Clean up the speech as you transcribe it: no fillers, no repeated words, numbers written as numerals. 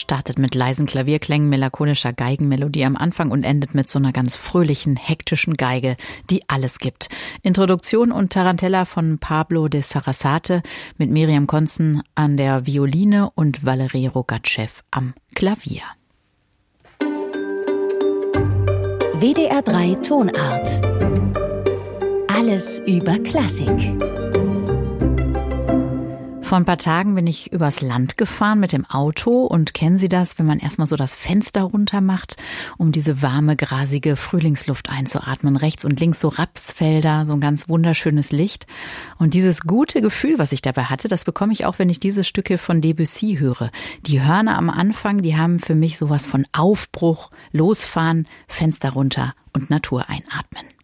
startet mit leisen Klavierklängen, melancholischer Geigenmelodie am Anfang und endet mit so einer ganz fröhlichen, hektischen Geige, die alles gibt. Introduktion und Tarantella von Pablo de Sarasate mit Miriam Konzen an der Violine und Valerie Rogatschew am Klavier. WDR 3 Tonart. Alles über Klassik. Vor ein paar Tagen bin ich übers Land gefahren mit dem Auto und kennen Sie das, wenn man erstmal so das Fenster runter macht, um diese warme, grasige Frühlingsluft einzuatmen. Rechts und links so Rapsfelder, so ein ganz wunderschönes Licht. Und dieses gute Gefühl, was ich dabei hatte, das bekomme ich auch, wenn ich diese Stücke von Debussy höre. Die Hörner am Anfang, die haben für mich sowas von Aufbruch, Losfahren, Fenster runter und Natur einatmen.